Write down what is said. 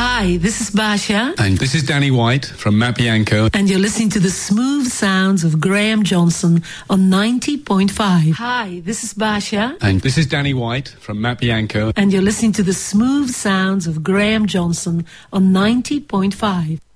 Hi, this is Basha. And this is Danny White from Matt Bianco. And you're listening to the smooth sounds of Graham Johnson on 90.5. Hi, this is Basha. And this is Danny White from Matt Bianco. And you're listening to the smooth sounds of Graham Johnson on 90.5.